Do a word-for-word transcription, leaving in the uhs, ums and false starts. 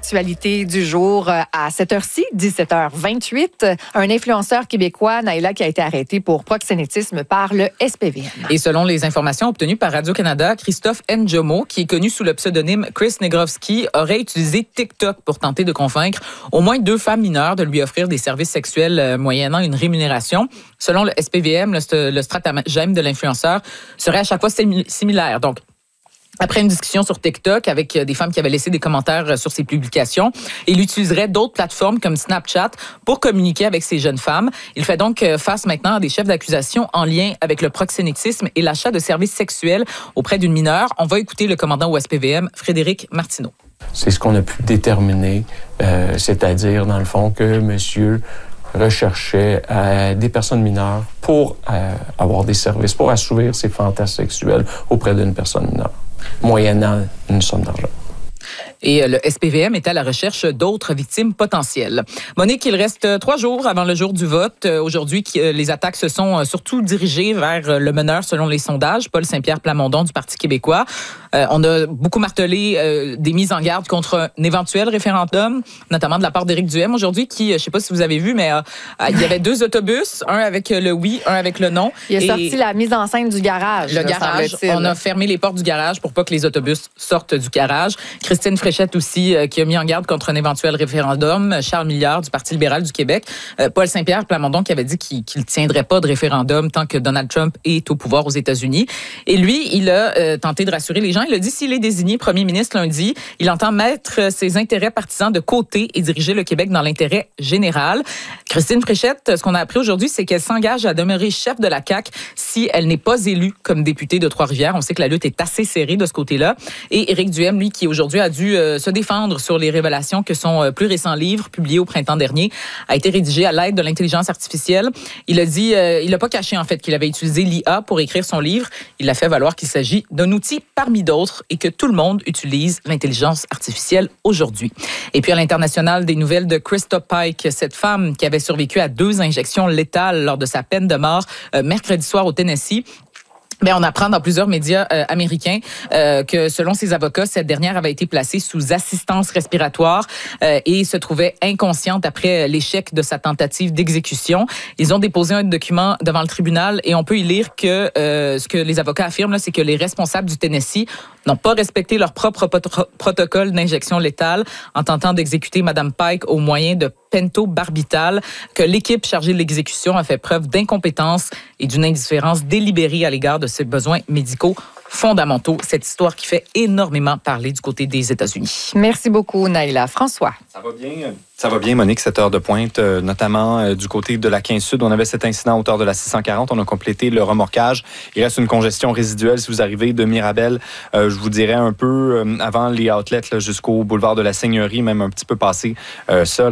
l'actualité du jour à cette heure-ci, dix-sept heures vingt-huit. Un influenceur québécois, Naïla, qui a été arrêté pour proxénétisme par le S P V M. Et selon les informations obtenues par Radio-Canada, Christophe Njomo, qui est connu sous le pseudonyme Chris Negrovski, aurait utilisé TikTok pour tenter de convaincre au moins deux femmes mineures de lui offrir des services sexuels moyennant une rémunération. Selon le S P V M, le, le stratagème de l'influenceur serait à chaque fois similaire. Donc, après une discussion sur TikTok avec des femmes qui avaient laissé des commentaires sur ses publications, il utiliserait d'autres plateformes comme Snapchat pour communiquer avec ces jeunes femmes. Il fait donc face maintenant à des chefs d'accusation en lien avec le proxénétisme et l'achat de services sexuels auprès d'une mineure. On va écouter le commandant au S P V M, Frédéric Martineau. C'est ce qu'on a pu déterminer, euh, c'est-à-dire, dans le fond, que monsieur recherchait euh, des personnes mineures pour euh, avoir des services, pour assouvir ses fantasmes sexuels auprès d'une personne mineure, moyennant une somme d'argent. Et le S P V M est à la recherche d'autres victimes potentielles. Monique, il reste trois jours avant le jour du vote. Aujourd'hui, les attaques se sont surtout dirigées vers le meneur selon les sondages, Paul Saint-Pierre Plamondon du Parti québécois. Euh, on a beaucoup martelé euh, des mises en garde contre un éventuel référendum, notamment de la part d'Éric Duhem aujourd'hui, qui, je ne sais pas si vous avez vu, mais euh, il y avait deux autobus, un avec le oui, un avec le non. Il a et sorti la mise en scène du garage. Le garage. On a fermé les portes du garage pour pas que les autobus sortent du garage. Christine Fréchette aussi, euh, qui a mis en garde contre un éventuel référendum. Charles Milliard du Parti libéral du Québec. Euh, Paul Saint-Pierre Plamondon qui avait dit qu'il ne tiendrait pas de référendum tant que Donald Trump est au pouvoir aux États-Unis. Et lui, il a euh, tenté de rassurer les gens. Il a dit s'il est désigné premier ministre lundi, il entend mettre ses intérêts partisans de côté et diriger le Québec dans l'intérêt général. Christine Fréchette, ce qu'on a appris aujourd'hui, c'est qu'elle s'engage à demeurer chef de la C A Q si elle n'est pas élue comme députée de Trois-Rivières. On sait que la lutte est assez serrée de ce côté-là. Et Éric Duhem, lui, qui aujourd'hui a dû euh, se défendre sur les révélations que son euh, plus récent livre, publié au printemps dernier, a été rédigé à l'aide de l'intelligence artificielle. Il a dit, euh, il n'a pas caché en fait qu'il avait utilisé l'I A pour écrire son livre. Il a fait valoir qu'il s'agit d'un outil parmi d'autres et que tout le monde utilise l'intelligence artificielle aujourd'hui. Et puis à l'international, des nouvelles de Krista Pike, cette femme qui avait survécu à deux injections létales lors de sa peine de mort euh, mercredi soir au Tennessee. Bien, on apprend dans plusieurs médias euh, américains euh, que, selon ses avocats, cette dernière avait été placée sous assistance respiratoire euh, et se trouvait inconsciente après l'échec de sa tentative d'exécution. Ils ont déposé un document devant le tribunal et on peut y lire que euh, ce que les avocats affirment, là, c'est que les responsables du Tennessee n'ont pas respecté leur propre pot- protocole d'injection létale en tentant d'exécuter Mme Pike au moyen de pentobarbital, que l'équipe chargée de l'exécution a fait preuve d'incompétence et d'une indifférence délibérée à l'égard de ses besoins médicaux fondamentaux. Cette histoire qui fait énormément parler du côté des États-Unis. Merci beaucoup, Naïla. François. Ça va bien, ça va bien, Monique, cette heure de pointe, euh, notamment euh, du côté de la quinze Sud. On avait cet incident à hauteur de la six cent quarante. On a complété le remorquage. Il reste une congestion résiduelle si vous arrivez de Mirabel. Euh, je vous dirais un peu euh, avant les outlets là, jusqu'au boulevard de la Seigneurie, même un petit peu passé euh, ça.